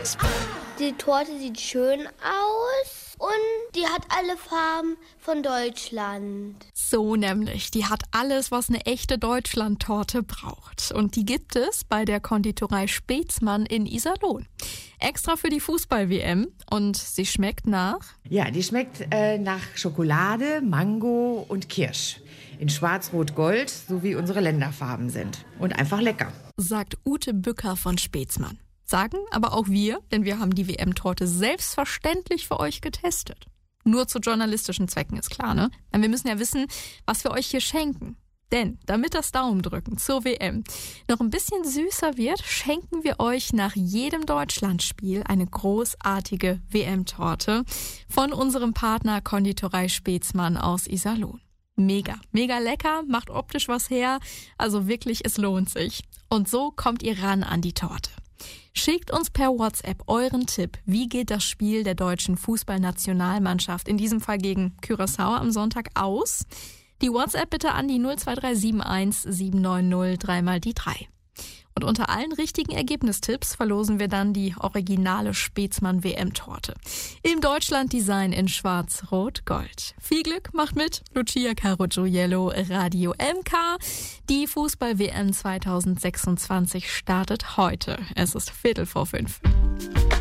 Die Torte sieht schön aus und die hat alle Farben von Deutschland. So nämlich, die hat alles, was eine echte Deutschland-Torte braucht. Und die gibt es bei der Konditorei Spetzmann in Iserlohn. Extra für die Fußball-WM. Und sie schmeckt nach? Ja, die schmeckt nach Schokolade, Mango und Kirsch. In Schwarz-Rot-Gold, so wie unsere Länderfarben sind. Und einfach lecker. Sagt Ute Bücker von Spetzmann. Sagen aber auch wir, denn wir haben die WM-Torte selbstverständlich für euch getestet. Nur zu journalistischen Zwecken ist klar, ne? Denn wir müssen ja wissen, was wir euch hier schenken. Denn damit das Daumendrücken zur WM noch ein bisschen süßer wird, schenken wir euch nach jedem Deutschlandspiel eine großartige WM-Torte von unserem Partner Konditorei Spetzmann aus Iserlohn. Mega, mega lecker, macht optisch was her, also wirklich, es lohnt sich. Und so kommt ihr ran an die Torte. Schickt uns per WhatsApp euren Tipp, wie geht das Spiel der deutschen Fußballnationalmannschaft, in diesem Fall gegen Curaçao am Sonntag, aus. Die WhatsApp bitte an die 02371 790 3x3. Und unter allen richtigen Ergebnistipps verlosen wir dann die originale Spetzmann WM-Torte. Im Deutschland-Design in Schwarz-Rot-Gold. Viel Glück, macht mit. Lucia Carogioiello, Radio MK. Die Fußball-WM 2026 startet heute. Es ist 4:45.